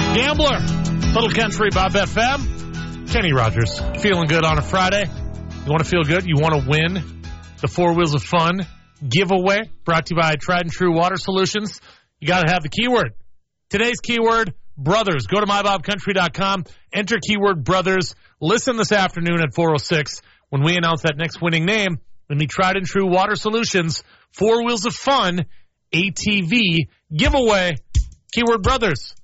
Gambler, Little Country, Bob FM. Kenny Rogers, feeling good on a Friday. You want to feel good? You want to win the 4 Wheels of Fun giveaway brought to you by Tried and True Water Solutions. You got to have the keyword. Today's keyword, brothers. Go to mybobcountry.com, enter keyword brothers. Listen this afternoon at 4:06 when we announce that next winning name in the Tried and True Water Solutions 4 Wheels of Fun ATV giveaway. Keyword brothers.